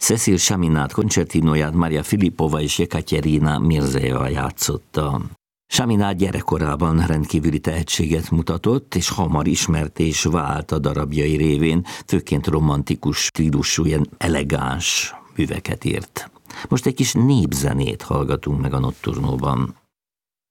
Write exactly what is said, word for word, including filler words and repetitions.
Cecil Chaminade koncertinóját Maria Filippova és Jekaterina Mirzejeva játszotta. Chaminade gyerekkorában rendkívüli tehetséget mutatott, és hamar ismert és vált a darabjai révén, főként romantikus stílusú, ilyen elegáns műveket írt. Most egy kis népzenét hallgatunk meg a Nocturnóban.